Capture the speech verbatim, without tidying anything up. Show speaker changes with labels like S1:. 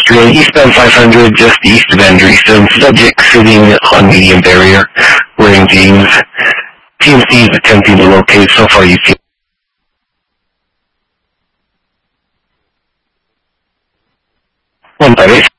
S1: pedestrian eastbound five hundred just east of Andrewstone. Subject sitting on medium barrier wearing jeans. T M C is attempting to locate. So far you see one five eight.